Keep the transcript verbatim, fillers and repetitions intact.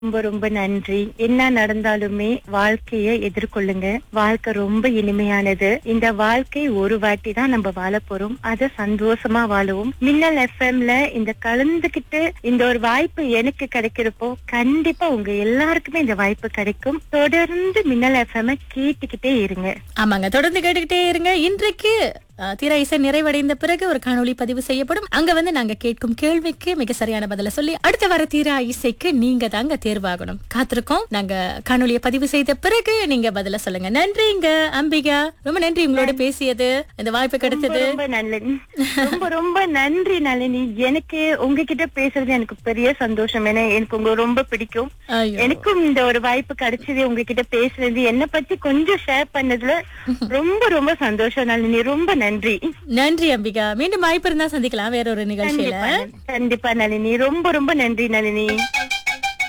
ரொம்ப ரொம்ப நன்றி. என்ன நடந்தாலுமே வாழ்க்கைய எதிர்கொள்ளுங்க. வாழ்க்கை ரொம்ப இனிமையானது. இந்த வாழ்க்கை ஒரு வாட்டி தான் நம்ம வாழ போறோம். அத சந்தோஷமா வாழுவோம். மின்னல் எஃப்எம்ல இந்த கலந்துகிட்டு இந்த ஒரு வாய்ப்பு எனக்கு கிடைக்கிறப்போ கண்டிப்பா உங்க எல்லாருக்குமே இந்த வாய்ப்பு கிடைக்கும். தொடர்ந்து மின்னல் எஃப்எம் கேட்டுக்கிட்டே இருங்க. ஆமாங்க, தொடர்ந்து கேட்டுக்கிட்டே இருங்க. இன்றைக்கு அஹ், திரை இசை நிறைவடைந்த பிறகு ஒரு காணொளி பதிவு செய்யப்படும். அங்க வந்து நாங்க கேட்கும் கேள்விக்கு மிக சரியான பதில சொல்லி அடுத்த வர தீரா இசைக்கு நீங்க தாங்க தேர்வாகணும். காத்திருக்கோம். நாங்க காணொளியை பதிவு செய்த பிறகு நீங்க பதில சொல்லுங்க. நன்றிங்க அம்பிகா, ரொம்ப நன்றி உங்களோட பேசியது, இந்த வாய்ப்பு கிடைத்தது. ரொம்ப நல்லது. ரொம்ப ரொம்ப நன்றி நளினி. எனக்கு உங்ககிட்ட பேசுறது எனக்கு பெரிய சந்தோஷம். ஏன்னா எனக்கு உங்க ரொம்ப பிடிக்கும். ஐயோ. எனக்கும் இந்த ஒரு வாய்ப்பு கிடைச்சது. உங்ககிட்ட பேசுறது, என்ன பத்தி கொஞ்சம் ஷேர் பண்ணதுல ரொம்ப ரொம்ப சந்தோஷம் நளினி. ரொம்ப நன்றி. நன்றி அம்பிகா. மீண்டும் வாய்ப்பு இருந்தா சந்திக்கலாம் வேற ஒரு நிகழ்ச்சியில. கண்டிப்பா கண்டிப்பா நளினி. ரொம்ப ரொம்ப நன்றி நளினி.